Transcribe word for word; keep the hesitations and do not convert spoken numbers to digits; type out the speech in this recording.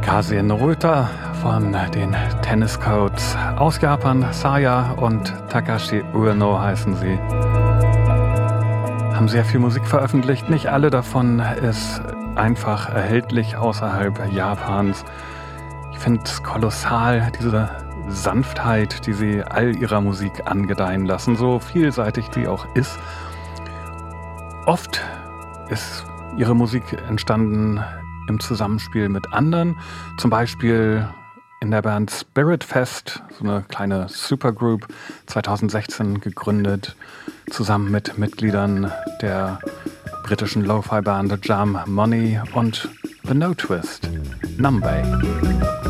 Kase Noruta von den Tennis Codes aus Japan, Saya und Takashi Ueno heißen sie. Haben sehr viel Musik veröffentlicht, nicht alle davon ist einfach erhältlich außerhalb Japans. Ich finde es kolossal, diese Sanftheit, die sie all ihrer Musik angedeihen lassen, so vielseitig sie auch ist. Oft ist ihre Musik entstanden im Zusammenspiel mit anderen, zum Beispiel in der Band Spirit Fest, so eine kleine Supergroup, zweitausendsechzehn gegründet, zusammen mit Mitgliedern der britischen Lo-Fi-Band Jam Money und The No Twist, Numbay.